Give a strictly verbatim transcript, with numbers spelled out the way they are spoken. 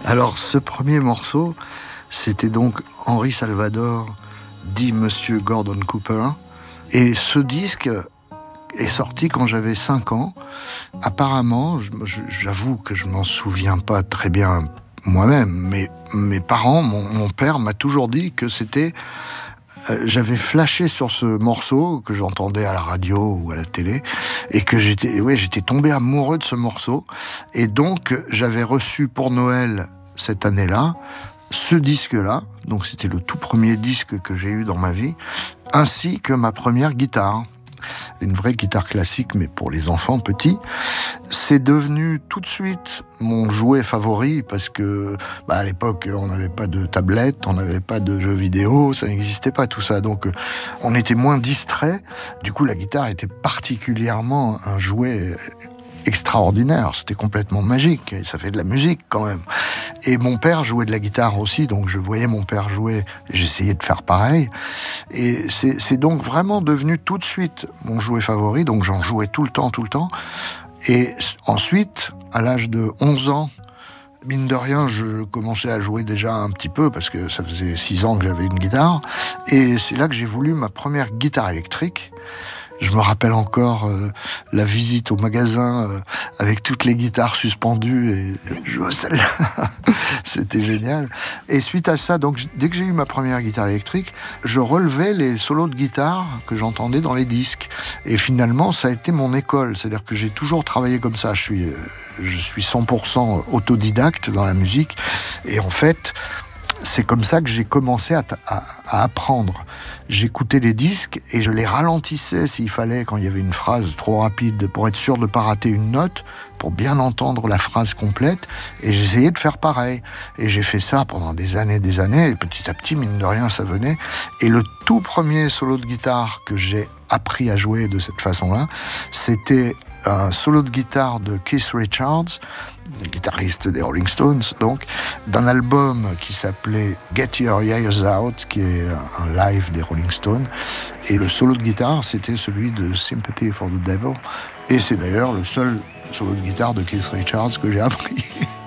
Alors, ce premier morceau, c'était donc Henri Salvador, dit Monsieur Gordon Cooper. Et ce disque est sorti quand j'avais cinq ans. Apparemment, j'avoue que je m'en souviens pas très bien moi-même, mais mes parents, mon, mon père m'a toujours dit que c'était... Euh, j'avais flashé sur ce morceau que j'entendais à la radio ou à la télé et que j'étais, ouais, j'étais tombé amoureux de ce morceau. Et donc, j'avais reçu pour Noël cette année-là ce disque-là. Donc, c'était le tout premier disque que j'ai eu dans ma vie, ainsi que ma première guitare. Une vraie guitare classique, mais pour les enfants petits. C'est devenu tout de suite mon jouet favori parce que, bah, à l'époque, on n'avait pas de tablette, on n'avait pas de jeux vidéo, ça n'existait pas tout ça. Donc, on était moins distrait. Du coup, la guitare était particulièrement un jouet extraordinaire, c'était complètement magique, ça fait de la musique quand même. Et mon père jouait de la guitare aussi, donc je voyais mon père jouer, j'essayais de faire pareil, et c'est, c'est donc vraiment devenu tout de suite mon jouet favori, donc j'en jouais tout le temps, tout le temps, et ensuite, à l'âge de onze ans, mine de rien, je commençais à jouer déjà un petit peu, parce que ça faisait six ans que j'avais une guitare, et c'est là que j'ai voulu ma première guitare électrique. Je me rappelle encore euh, la visite au magasin euh, avec toutes les guitares suspendues et je jouais celle-là. C'était génial. Et suite à ça, donc, dès que j'ai eu ma première guitare électrique, je relevais les solos de guitare que j'entendais dans les disques. Et finalement, ça a été mon école. C'est-à-dire que j'ai toujours travaillé comme ça. Je suis, euh, je suis cent pour cent autodidacte dans la musique. Et en fait... c'est comme ça que j'ai commencé à, à, à apprendre. J'écoutais les disques et je les ralentissais s'il fallait, quand il y avait une phrase trop rapide, pour être sûr de ne pas rater une note, pour bien entendre la phrase complète. Et j'essayais de faire pareil. Et j'ai fait ça pendant des années, des années. Et petit à petit, mine de rien, ça venait. Et le tout premier solo de guitare que j'ai appris à jouer de cette façon-là, c'était un solo de guitare de Keith Richards, le guitariste des Rolling Stones, donc, d'un album qui s'appelait Get Your Years Out, qui est un live des Rolling Stones. Et le solo de guitare, c'était celui de Sympathy for the Devil. Et c'est d'ailleurs le seul solo de guitare de Keith Richards que j'ai appris.